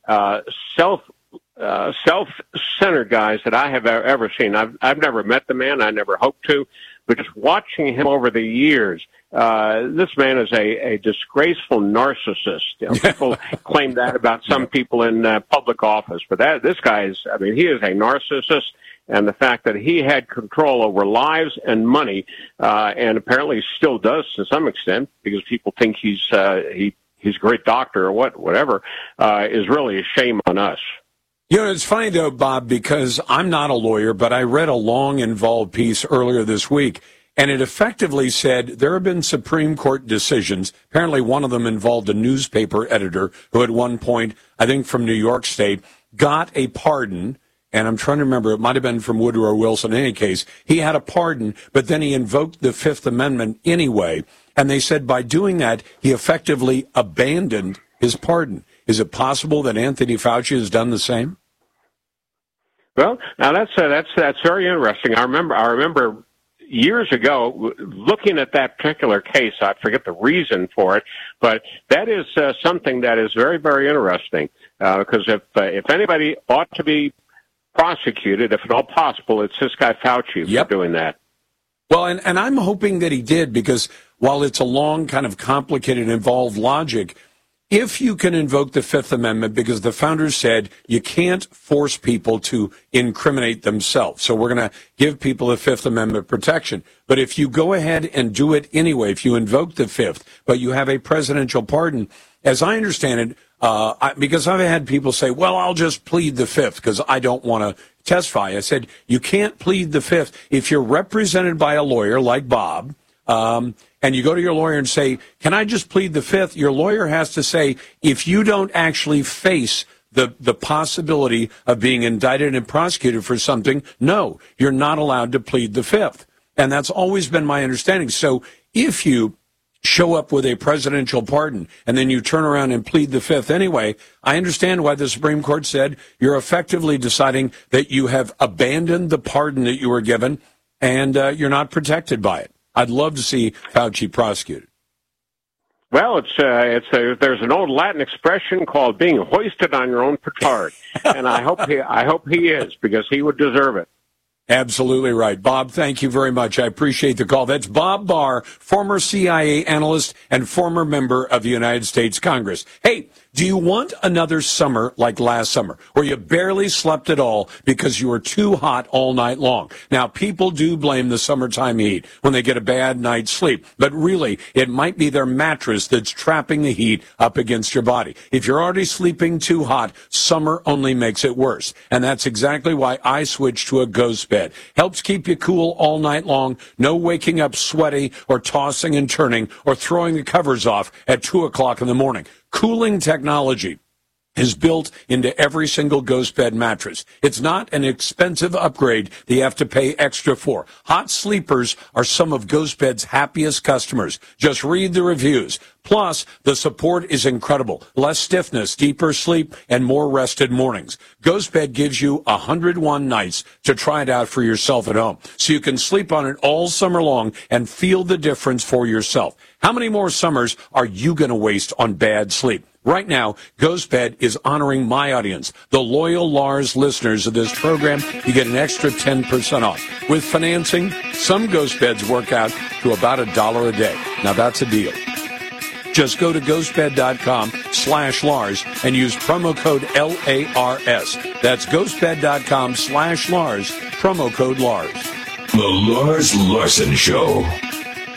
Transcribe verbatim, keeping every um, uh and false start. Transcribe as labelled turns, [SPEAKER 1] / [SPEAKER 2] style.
[SPEAKER 1] uh, self uh, self-centered guys that I have ever seen. I've I've never met the man. I never hope to, but just watching him over the years, uh, this man is a, a disgraceful narcissist. You know, people claim that about some people in uh, public office, but that this guy is, I mean, he is a narcissist. And the fact that he had control over lives and money, uh, and apparently still does to some extent, because people think he's uh, he he's a great doctor or what whatever, uh, is really a shame on us.
[SPEAKER 2] You know, it's funny though, Bob, because I'm not a lawyer, but I read a long, involved piece earlier this week, and it effectively said there have been Supreme Court decisions. Apparently, one of them involved a newspaper editor who, at one point, I think from New York State, got a pardon. And I'm trying to remember, it might have been from Woodrow Wilson. In any case, he had a pardon, but then he invoked the Fifth Amendment anyway. And they said by doing that, he effectively abandoned his pardon. Is it possible that Anthony Fauci has done the same?
[SPEAKER 1] Well, now that's uh, that's that's very interesting. I remember I remember years ago looking at that particular case. I forget the reason for it, but that is uh, something that is very, very interesting. Uh, because if uh, if anybody ought to be prosecuted, if at all possible, it's this guy Fauci
[SPEAKER 2] yep.
[SPEAKER 1] for doing that.
[SPEAKER 2] Well, and, and I'm hoping that he did, because while it's a long, kind of complicated, involved logic, if you can invoke the Fifth Amendment, because the founders said you can't force people to incriminate themselves, so we're going to give people the Fifth Amendment protection. But if you go ahead and do it anyway, if you invoke the Fifth, but you have a presidential pardon, as I understand it, Uh, I, because I've had people say, well, I'll just plead the Fifth because I don't want to testify. I said, you can't plead the Fifth. If you're represented by a lawyer like Bob, um, and you go to your lawyer and say, can I just plead the Fifth? Your lawyer has to say, if you don't actually face the, the possibility of being indicted and prosecuted for something, no, you're not allowed to plead the Fifth. And that's always been my understanding. So if you show up with a presidential pardon, and then you turn around and plead the Fifth anyway, I understand why the Supreme Court said you're effectively deciding that you have abandoned the pardon that you were given, and uh, you're not protected by it. I'd love to see Fauci prosecuted.
[SPEAKER 1] Well, it's uh, it's a, there's an old Latin expression called being hoisted on your own petard, and I hope he I hope he is, because he would deserve it.
[SPEAKER 2] Absolutely right. Bob, thank you very much. I appreciate the call. That's Bob Barr, former C I A analyst and former member of the United States Congress. Hey, do you want another summer like last summer, where you barely slept at all because you were too hot all night long? Now, people do blame the summertime heat when they get a bad night's sleep, but really, it might be their mattress that's trapping the heat up against your body. If you're already sleeping too hot, summer only makes it worse. And that's exactly why I switched to a Ghost Bed. Helps keep you cool all night long. No waking up sweaty or tossing and turning or throwing the covers off at two o'clock in the morning. Cooling technology is built into every single Ghost Bed mattress. It's not an expensive upgrade that you have to pay extra for. Hot sleepers are some of Ghost Bed's happiest customers. Just read the reviews. Plus, the support is incredible. Less stiffness, deeper sleep, and more rested mornings. Ghost Bed gives you one hundred one nights to try it out for yourself at home, so you can sleep on it all summer long and feel the difference for yourself. How many more summers are you going to waste on bad sleep? Right now, Ghost Bed is honoring my audience, the loyal Lars listeners of this program. You get an extra ten percent off. With financing, some Ghost Beds work out to about a dollar a day. Now, that's a deal. Just go to ghostbed.com slash Lars and use promo code L A R S. That's ghostbed.com slash Lars, promo code Lars.
[SPEAKER 3] The Lars Larson Show.